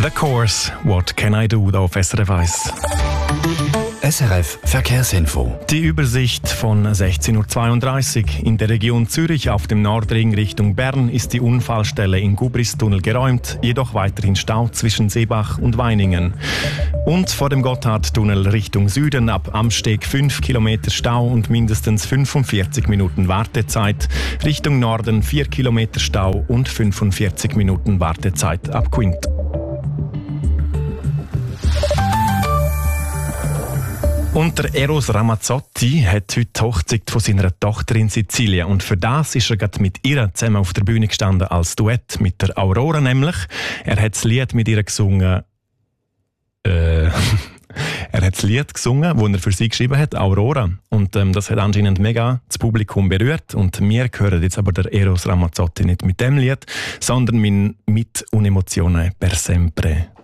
The Course, What Can I Do, da auf SRF 1. SRF Verkehrsinfo. Die Übersicht von 16.32 Uhr. In der Region Zürich auf dem Nordring Richtung Bern ist die Unfallstelle in Gubristunnel geräumt, jedoch weiterhin Stau zwischen Seebach und Weiningen. Und vor dem Gotthardtunnel Richtung Süden ab Amsteg 5 Kilometer Stau und mindestens 45 Minuten Wartezeit. Richtung Norden 4 Kilometer Stau und 45 Minuten Wartezeit ab Quint. Und der Eros Ramazzotti hat heute die Hochzeit von seiner Tochter in Sizilien. Und für das ist er gerade mit ihr zusammen auf der Bühne gestanden als Duett mit der Aurora nämlich. Er hat das Lied mit ihr gesungen. Er hat das Lied gesungen, das er für sie geschrieben hat, Aurora. Und das hat anscheinend mega das Publikum berührt. Und wir hören jetzt aber der Eros Ramazzotti nicht mit dem Lied, sondern mit «Un emozione per sempre».